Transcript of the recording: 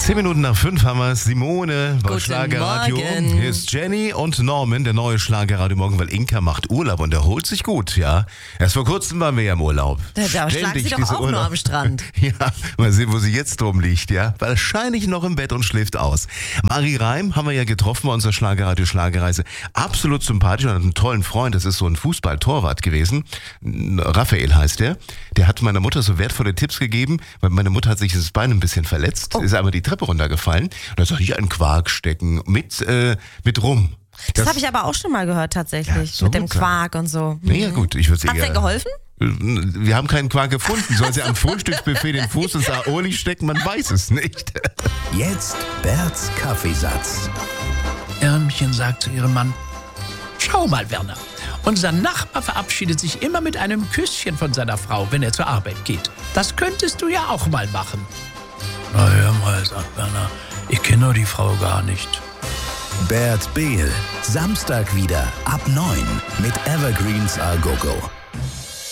10:10 haben wir Simone bei Guten Schlagerradio. Morgen. Hier ist Jenny und Norman, der neue Schlagerradio Morgen, weil Inka macht Urlaub und erholt sich gut, ja. Erst vor kurzem waren wir ja im Urlaub. Da schlagen Ständig Sie doch diese auch nur am Strand. Ja, mal sehen, wo sie jetzt drum liegt, ja. Wahrscheinlich noch im Bett und schläft aus. Marie Reim haben wir ja getroffen bei unserer Schlagerradio Schlagerreise. Absolut sympathisch und hat einen tollen Freund. Das ist so ein Fußballtorwart gewesen. Raphael heißt der. Der hat meiner Mutter so wertvolle Tipps gegeben, weil meine Mutter hat sich das Bein ein bisschen verletzt, ist aber die Treppe runtergefallen. Und da soll ich einen Quark stecken mit Rum. Das habe ich aber auch schon mal gehört tatsächlich, Ja, so mit dem gut sein. Quark und so. Ja gut, ich würde Hat's denn geholfen? Wir haben keinen Quark gefunden. Soll sie am Frühstücksbuffet den Fuß ins Aoli stecken? Man weiß es nicht. Jetzt Berts Kaffeesatz. Ärmchen sagt zu ihrem Mann: Schau mal, Werner, unser Nachbar verabschiedet sich immer mit einem Küsschen von seiner Frau, wenn er zur Arbeit geht. Das könntest du ja auch mal machen. Na hör mal, sagt Werner, ich kenne doch die Frau gar nicht. Bert Behl, Samstag wieder ab 9 mit Evergreens A Go Go.